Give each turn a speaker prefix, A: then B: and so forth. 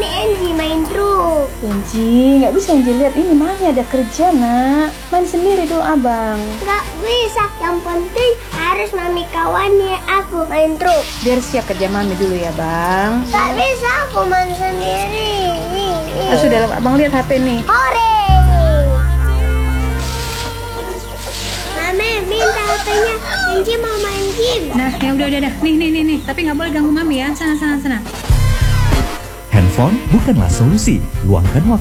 A: Enji main truk.
B: Enji, nggak bisa Enji lihat, ini Mami ada kerja nak. Main sendiri dulu abang.
A: Nggak bisa, yang penting harus Mami kawani aku main truk.
B: Biar siap kerja Mami dulu ya bang.
A: Nggak bisa aku main sendiri.
B: Sudah abang lihat HP nih.
A: Hore! Mami minta HP-nya. Enji mau main game.
C: Nah, ya udah. Nih. Tapi nggak boleh ganggu Mami ya. Sana.
D: Handphone bukanlah solusi. Luangkan waktu